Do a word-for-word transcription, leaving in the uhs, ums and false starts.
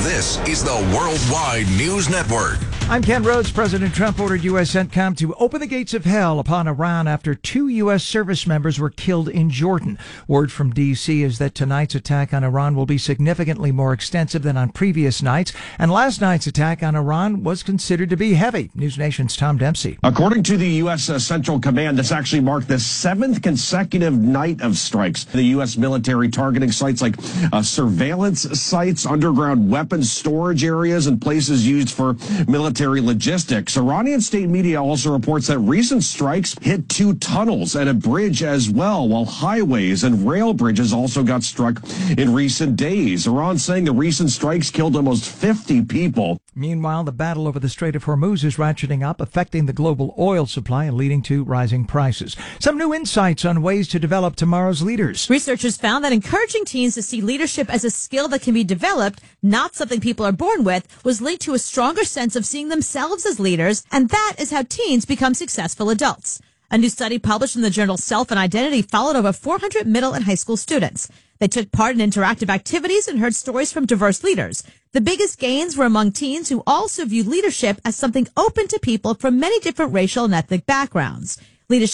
This is the Worldwide News Network. I'm Ken Rhodes. President Trump ordered U S. CENTCOM to open the gates of hell upon Iran after two U S service members were killed in Jordan. Word from D C is that tonight's attack on Iran will be significantly more extensive than on previous nights, and last night's attack on Iran was considered to be heavy. News Nation's Tom Dempsey. According to the U S. Uh, Central Command, this actually marked the seventh consecutive night of strikes. The U S military targeting sites like uh, surveillance sites, underground weapons storage areas, and places used for military logistics. Iranian state media also reports that recent strikes hit two tunnels and a bridge as well, while highways and rail bridges also got struck in recent days. Iran saying the recent strikes killed almost fifty people. Meanwhile, the battle over the Strait of Hormuz is ratcheting up, affecting the global oil supply and leading to rising prices. Some new insights on ways to develop tomorrow's leaders. Researchers found that encouraging teens to see leadership as a skill that can be developed, not something people are born with, was linked to a stronger sense of seeing themselves as leaders, and that is how teens become successful adults. A new study published in the journal Self and Identity followed over four hundred middle and high school students. They took part in interactive activities and heard stories from diverse leaders. The biggest gains were among teens who also viewed leadership as something open to people from many different racial and ethnic backgrounds.